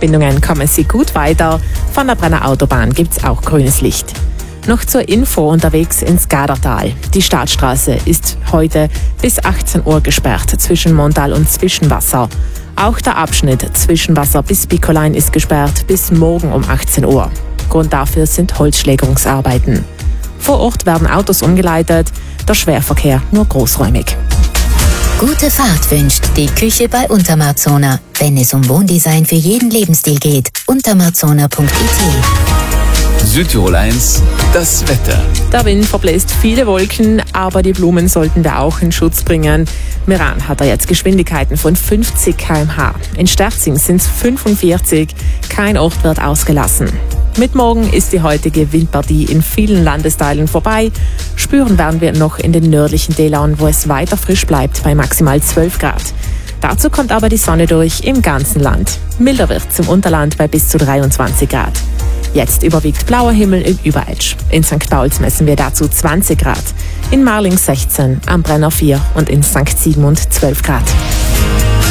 Verbindungen kommen Sie gut weiter. Von der Brenner Autobahn gibt's auch grünes Licht. Noch zur Info unterwegs ins Gadertal. Die Staatsstraße ist heute bis 18 Uhr gesperrt zwischen Montal und Zwischenwasser. Auch der Abschnitt Zwischenwasser bis Bikolein ist gesperrt bis morgen um 18 Uhr. Grund dafür sind Holzschlägerungsarbeiten. Vor Ort werden Autos umgeleitet, der Schwerverkehr nur großräumig. Gute Fahrt wünscht die Küche bei Untermarzona. Wenn es um Wohndesign für jeden Lebensstil geht, untermarzona.it. Südtirol 1, das Wetter. Der Wind verbläst viele Wolken, aber die Blumen sollten wir auch in Schutz bringen. Meran hat jetzt Geschwindigkeiten von 50 km/h. In Sterzing sind es 45, kein Ort wird ausgelassen. Mit morgen ist die heutige Windpartie in vielen Landesteilen vorbei. Spüren werden wir noch in den nördlichen Tälern, wo es weiter frisch bleibt bei maximal 12 Grad. Dazu kommt aber die Sonne durch im ganzen Land. Milder wird es im Unterland bei bis zu 23 Grad. Jetzt überwiegt blauer Himmel in Überetsch. In St. Pauls messen wir dazu 20 Grad. In Marling 16, am Brenner 4 und in St. Sigmund 12 Grad.